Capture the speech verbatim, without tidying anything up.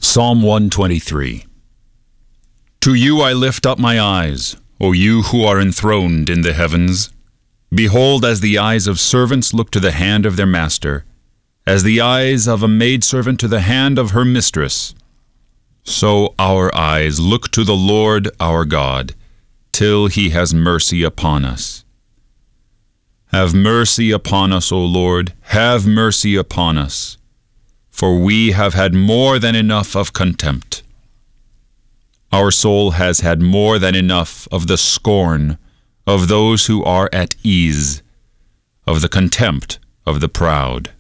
Psalm one twenty-three. To you I lift up my eyes, O you who are enthroned in the heavens. Behold, as the eyes of servants look to the hand of their master, as the eyes of a maidservant to the hand of her mistress, so our eyes look to the Lord our God, till he has mercy upon us. Have mercy upon us, O Lord, have mercy upon us, for we have had more than enough of contempt. Our soul has had more than enough of the scorn of those who are at ease, of the contempt of the proud.